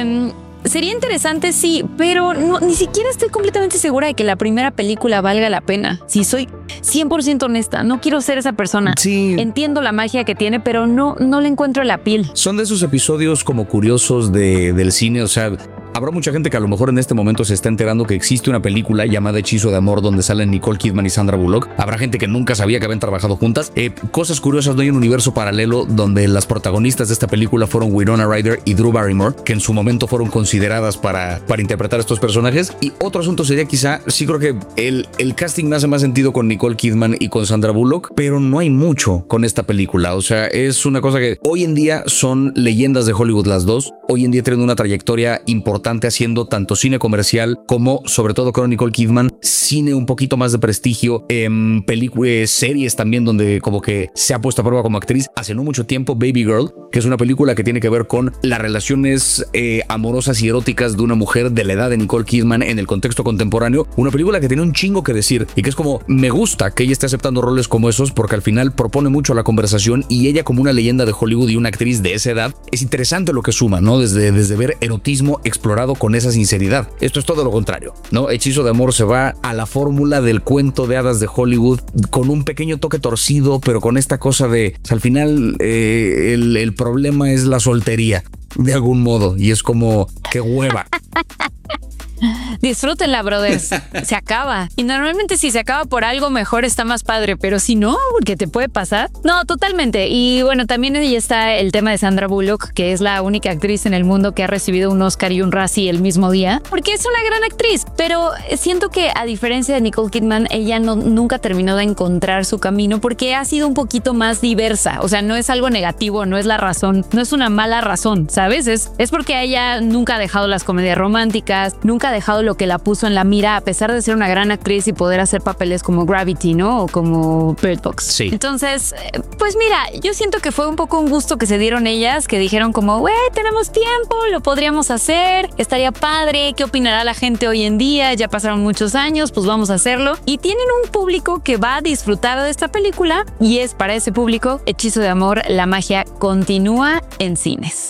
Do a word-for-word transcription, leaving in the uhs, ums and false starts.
Eh, Sería interesante, sí, pero no, ni siquiera estoy completamente segura de que la primera película valga la pena. Si soy cien por ciento honesta, no quiero ser esa persona. Sí. Entiendo la magia que tiene, pero no, no le encuentro la piel. Son de esos episodios como curiosos de, del cine, o sea... Habrá mucha gente que a lo mejor en este momento se está enterando que existe una película llamada Hechizo de Amor donde salen Nicole Kidman y Sandra Bullock. Habrá gente que nunca sabía que habían trabajado juntas. Eh, cosas curiosas, no hay un universo paralelo donde las protagonistas de esta película fueron Winona Ryder y Drew Barrymore, que en su momento fueron consideradas para, para interpretar estos personajes. Y otro asunto sería quizá, sí creo que el, el casting me hace más sentido con Nicole Kidman y con Sandra Bullock, pero no hay mucho con esta película. O sea, es una cosa que hoy en día son leyendas de Hollywood las dos. Hoy en día tienen una trayectoria importante haciendo tanto cine comercial como, sobre todo con Nicole Kidman, cine un poquito más de prestigio, en películas, series también donde como que se ha puesto a prueba como actriz. Hace no mucho tiempo, Baby Girl, que es una película que tiene que ver con las relaciones eh, amorosas y eróticas de una mujer de la edad de Nicole Kidman en el contexto contemporáneo. Una película que tiene un chingo que decir y que es como, me gusta que ella esté aceptando roles como esos porque al final propone mucho la conversación y ella como una leyenda de Hollywood y una actriz de esa edad, es interesante lo que suma, ¿no? Desde, desde ver erotismo explorado con esa sinceridad. Esto es todo lo contrario, ¿no? Hechizo de Amor se va a la fórmula del cuento de hadas de Hollywood con un pequeño toque torcido, pero con esta cosa de, o sea, al final eh, el, el problema es la soltería, de algún modo, y es como, qué hueva. Disfrútenla, brothers. Se acaba. Y normalmente si se acaba por algo mejor está más padre, pero si no, ¿qué te puede pasar? No, totalmente. Y bueno, también ahí está el tema de Sandra Bullock, que es la única actriz en el mundo que ha recibido un Oscar y un Razzie el mismo día, porque es una gran actriz. Pero siento que a diferencia de Nicole Kidman, ella no, nunca terminó de encontrar su camino porque ha sido un poquito más diversa. O sea, no es algo negativo, no es la razón, no es una mala razón, ¿sabes? Es, es porque ella nunca ha dejado las comedias románticas, nunca ha dejado lo que la puso en la mira, a pesar de ser una gran actriz y poder hacer papeles como Gravity, ¿no? O como Bird Box. Sí. Entonces, pues mira, yo siento que fue un poco un gusto que se dieron ellas, que dijeron como, güey, tenemos tiempo, lo podríamos hacer, estaría padre, ¿qué opinará la gente hoy en día? Ya pasaron muchos años, pues vamos a hacerlo. Y tienen un público que va a disfrutar de esta película y es para ese público, Hechizo de Amor, la magia continúa en cines.